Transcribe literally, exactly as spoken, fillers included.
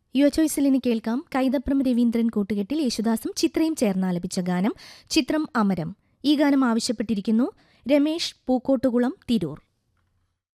യുവ ചോയ്സിൽ ഇനി കേൾക്കാം കൈതപ്രം രവീന്ദ്രൻ കൂട്ടുകെട്ടിൽ യേശുദാസും ചിത്രയും ചേർന്നാലപിച്ച ഗാനം. ചിത്രം അമരം. ഈ ഗാനം ആവശ്യപ്പെട്ടിരിക്കുന്നു രമേശ് പൂക്കോട്ടുകുളം, തിരൂർ.